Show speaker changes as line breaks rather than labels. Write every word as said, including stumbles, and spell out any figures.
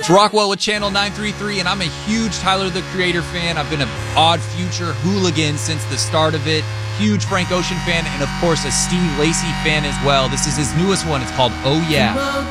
It's Rockwell with Channel nine three three, and I'm a huge Tyler, the Creator fan. I've been an Odd Future hooligan since the start of it. Huge Frank Ocean fan, and of course a Steve Lacy fan as well. This is his newest one. It's called Oh Yeah.